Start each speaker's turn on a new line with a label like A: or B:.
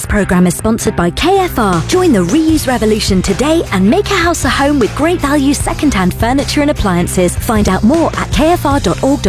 A: programme is sponsored by KFR. Join the reuse revolution today and make a house a home with great value second-hand furniture and appliances. Find out more at kfr.org.uk.